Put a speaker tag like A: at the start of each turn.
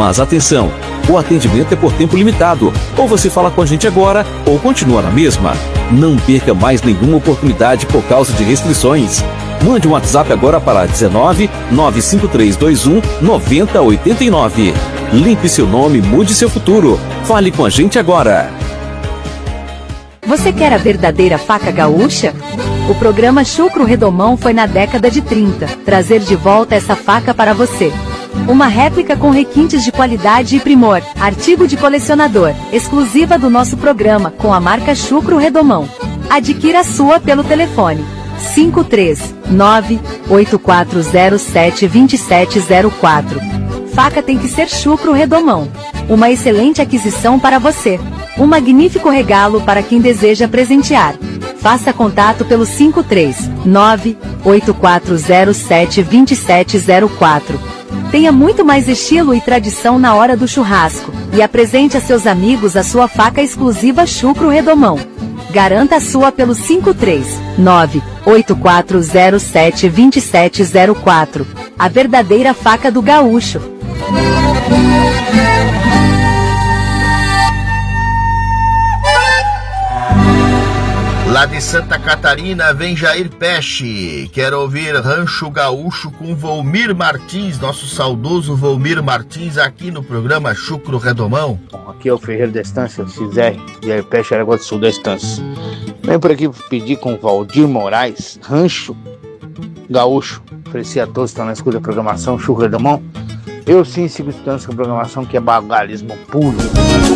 A: Mas atenção, o atendimento é por tempo limitado. Ou você fala com a gente agora, ou continua na mesma. Não perca mais nenhuma oportunidade por causa de restrições. Mande um WhatsApp agora para 19 95321 9089. Limpe seu nome, mude seu futuro. Fale com a gente agora.
B: Você quer a verdadeira faca gaúcha? O programa Chucro Redomão foi na década de 30 trazer de volta essa faca para você. Uma réplica com requintes de qualidade e primor, artigo de colecionador, exclusiva do nosso programa, com a marca Chucro Redomão. Adquira a sua pelo telefone 539-8407-2704. Faca tem que ser Chucro Redomão. Uma excelente aquisição para você. Um magnífico regalo para quem deseja presentear. Faça contato pelo 539-8407-2704. Tenha muito mais estilo e tradição na hora do churrasco. E apresente a seus amigos a sua faca exclusiva Chucro Redomão. Garanta a sua pelo 539-8407-2704. A verdadeira faca do gaúcho.
C: Lá de Santa Catarina vem Jair Peixe. Quero ouvir Rancho Gaúcho com Volmir Martins, nosso saudoso Volmir Martins, aqui no programa Chucro Redomão.
D: Bom, aqui é o Ferreiro da Estância, Cisé, Jair Peixe, Aragua do Sul da Estância. Vem por aqui pedir com Valdir Moraes, Rancho Gaúcho. Ofereci a todos que estão na escuta da programação Chucro Redomão. Eu sim sigo estudando essa programação que é bagalismo puro.